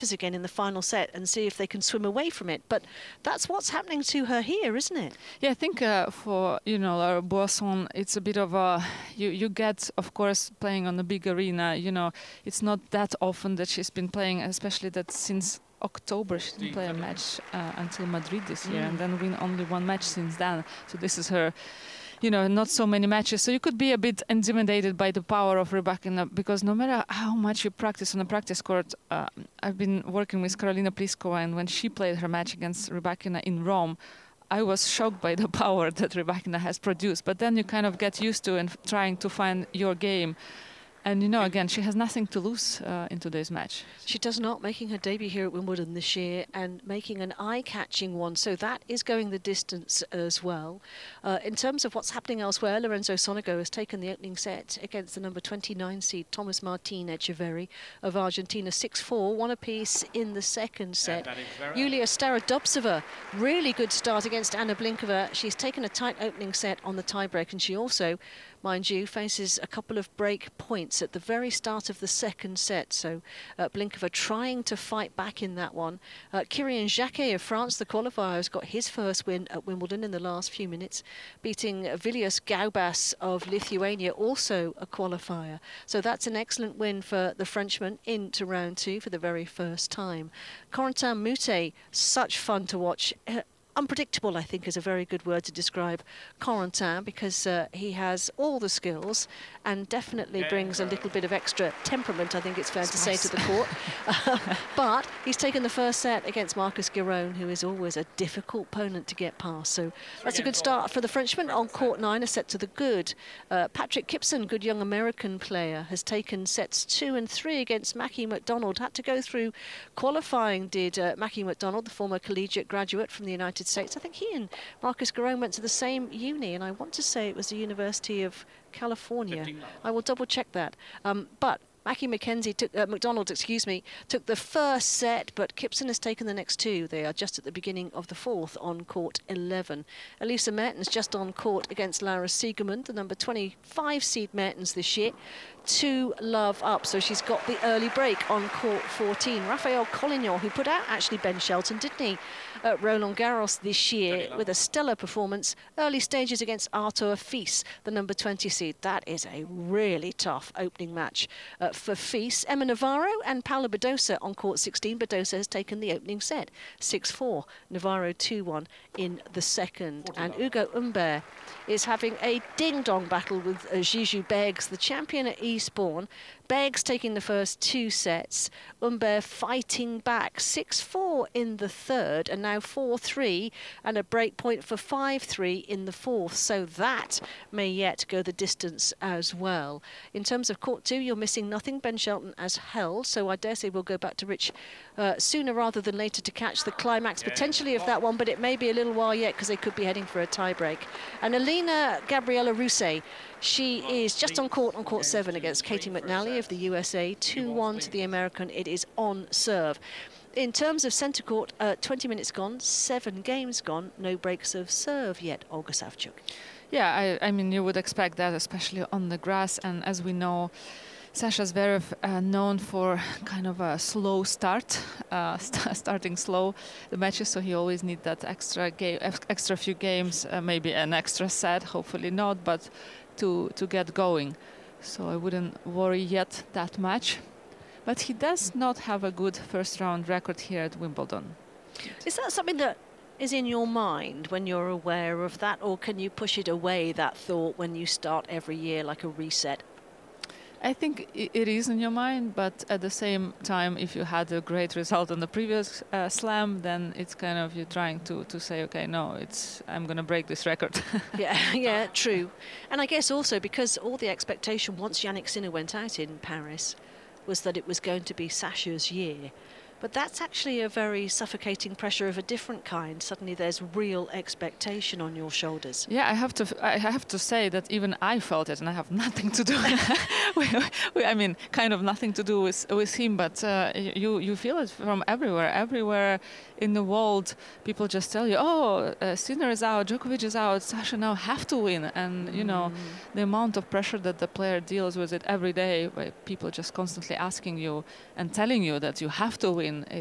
again in the final set and see if they can swim away from it. But that's what's happening to her here, isn't it? Yeah, I think for Laura Boisson, it's a bit of a you get, of course, playing on a big arena. It's not that often that she's been playing, especially that since October she didn't play a match until Madrid this year, and then win only one match since then. So this is her. Not so many matches. So you could be a bit intimidated by the power of Rybakina, because no matter how much you practice on a practice court, I've been working with Karolina Pliskova, and when she played her match against Rybakina in Rome, I was shocked by the power that Rybakina has produced. But then you kind of get used to and trying to find your game. And, again, she has nothing to lose in today's match. She does not, making her debut here at Wimbledon this year and making an eye-catching one. So that is going the distance as well. In terms of what's happening elsewhere, Lorenzo Sonego has taken the opening set against the number 29 seed, Thomas Martin Echeverry of Argentina, 6-4, one apiece in the second set. Yulia Starodubtseva, really good start against Anna Blinkova. She's taken a tight opening set on the tiebreak, and she also, mind you, faces a couple of break points at the very start of the second set. So Blinkova trying to fight back in that one. Kyrien Jacquet of France, the qualifier, has got his first win at Wimbledon in the last few minutes, beating Vilius Gaubas of Lithuania, also a qualifier. So that's an excellent win for the Frenchman into round two for the very first time. Corentin Moutet, such fun to watch. Unpredictable, I think, is a very good word to describe Corentin, because he has all the skills and definitely brings a little bit of extra temperament, I think it's fair to say, to the court. But he's taken the first set against Marcus Giron, who is always a difficult opponent to get past. So that's a good start for the Frenchman on court 9, a set to the good. Patrick Kipson, good young American player, has taken sets 2 and 3 against Mackie McDonald. Had to go through qualifying, did Mackie McDonald, the former collegiate graduate from the United States. I think he and Marcus Giron went to the same uni, and I want to say it was the University of California. I will double check that. But Mackie McDonald, took the first set, but Kipson has taken the next two. They are just at the beginning of the fourth on court 11. Elisa Mertens just on court against Laura Siegemund, the number 25 seed Mertens this year. 2-love up, so she's got the early break on court 14. Raphael Collignon, who put out actually Ben Shelton, didn't he, at Roland Garros this year with a stellar performance. Early stages against Arthur Fils, the number 20 seed. That is a really tough opening match for Fils. Emma Navarro and Paula Badosa on court 16. Badosa has taken the opening set, 6-4. Navarro 2-1 in the second. And Ugo Humbert is having a ding-dong battle with Zizou Beggs, the champion at Eastbourne. Beggs taking the first 2 sets. Humbert fighting back, 6-4 in the third, and now 4-3, and a break point for 5-3 in the fourth. So that may yet go the distance as well. In terms of court 2, you're missing nothing. Ben Shelton as held, so I dare say we'll go back to Rich sooner rather than later to catch the climax potentially of that one, but it may be a little while yet because they could be heading for a tie-break. And Alina Gabriela Rousset, she is just on court 7 against Katie McNally of the USA, 2-1 to the American. It is on serve. In terms of centre court, 20 minutes gone, 7 games gone, no breaks of serve yet, Olga Savchuk. Yeah, I mean, you would expect that, especially on the grass. And as we know, Sasha Zverev known for kind of a slow start, starting slow the matches, so he always needs that extra few games, maybe an extra set, hopefully not, but to get going. So I wouldn't worry yet that much. But he does not have a good first round record here at Wimbledon. Is that something that is in your mind when you're aware of that, or can you push it away, that thought, when you start every year like a reset? I think it is in your mind, but at the same time, if you had a great result on the previous slam, then it's kind of you trying to say, okay, no, I'm going to break this record. yeah, true. And I guess also because all the expectation once Jannik Sinner went out in Paris was that it was going to be Sasha's year. But that's actually a very suffocating pressure of a different kind. Suddenly there's real expectation on your shoulders. Yeah, I have to say that even I felt it, and I have nothing to do I mean, kind of nothing to do with him, but you feel it from everywhere in the world. People just tell you, oh, Sinner is out, Djokovic is out, Sasha now have to win. And you know, the amount of pressure that the player deals with it every day, by people just constantly asking you and telling you that you have to win. win.